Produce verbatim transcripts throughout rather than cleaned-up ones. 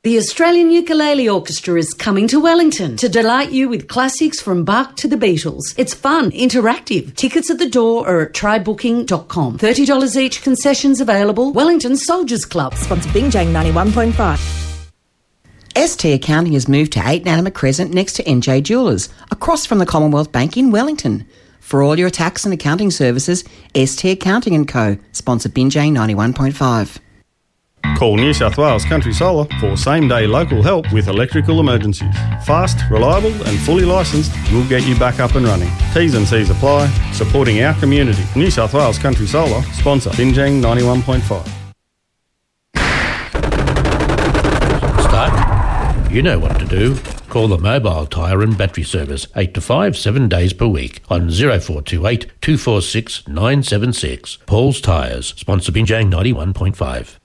The Australian Ukulele Orchestra is coming to Wellington to delight you with classics from Bach to the Beatles. It's fun, interactive. Tickets at the door are at try booking dot com. thirty dollars each, concessions available. Wellington Soldiers Club. Sponsor Bingjang ninety-one point five. S T Accounting has moved to eight Nanama Crescent next to N J Jewellers, across from the Commonwealth Bank in Wellington. For all your tax and accounting services, S T Accounting and Co. Sponsor Bingjang ninety-one point five. Call New South Wales Country Solar for same-day local help with electrical emergencies. Fast, reliable and fully licensed, we'll get you back up and running. T's and C's apply. Supporting our community. New South Wales Country Solar, sponsor Bingjang ninety-one point five. Start. You know what to do. Call the Mobile Tyre and Battery Service, eight to five, seven days per week on oh four two eight, two four six, nine seven six. Paul's Tyres, sponsor Bingjang ninety-one point five.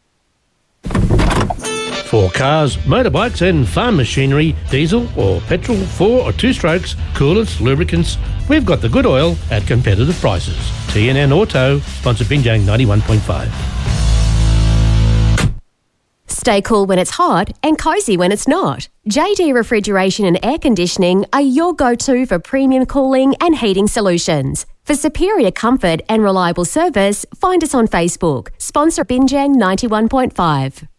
For cars, motorbikes and farm machinery, diesel or petrol, four or two strokes, coolants, lubricants, we've got the good oil at competitive prices. T N N Auto, sponsor Bingjang ninety-one point five. Stay cool when it's hot and cosy when it's not. J D Refrigeration and Air Conditioning are your go-to for premium cooling and heating solutions. For superior comfort and reliable service, find us on Facebook. Sponsor Bingjang ninety-one point five.